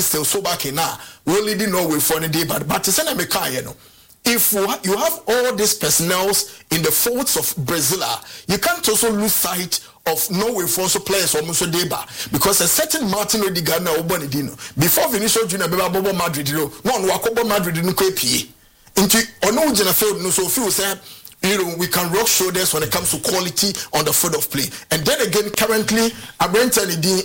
still so back in now. We only didn't know we for any day, but it's an American, you know. If you have all these personnels in the forwards of Brazil, you can't also lose sight of Norway for also players almost a deba because a certain Martin Odegaard now before Vinicius Junior Bobo Madrid, no one Wakobo Madrid no KP into ono Jena field no so few say we can rock shoulders when it comes to quality on the field of play. And then again, currently, Alexander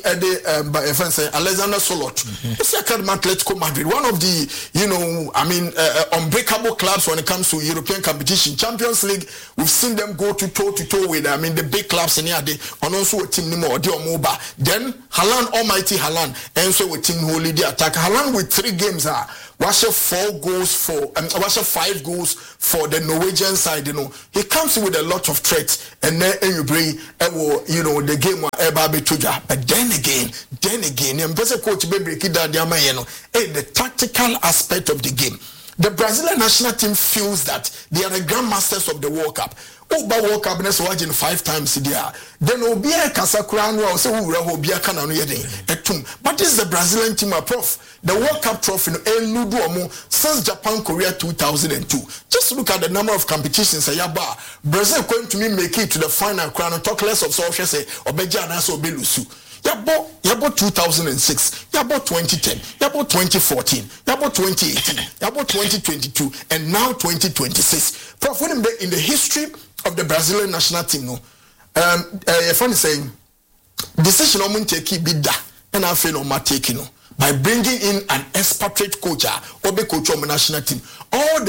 Solot, Atletico Madrid, one of the, unbreakable clubs when it comes to European competition. Champions League, we've seen them go toe-to-toe with, the big clubs in here, and also a team Nemo or Moba. Then, Haaland, almighty Haaland, and so with team Holy the attack. Haaland with 3 games Russia 5 goals for the Norwegian side, He comes with a lot of threats, and then you bring, the game but then again, the coach be break it down the tactical aspect of the game. The Brazilian national team feels that they are the grandmasters of the World Cup. Oba World Cup next watching 5 times there. Then Obia Casacran will say Obia Canano Etum. But this is the Brazilian team prof. The World Cup trophy since Japan Korea 2002. Just look at the number of competitions. Brazil going to make it to the final crown. Talk less of social say Obeja Naso Belusu. Yabo 2006, Yabo 2010, Yabo 2014, Yabo 2018, Yabo 2022, and now 2026. Prof, in the history of the Brazilian national team, funny saying, decision on take bida and I feel on my taking by bringing in an expatriate coach or the coach of the national team. All the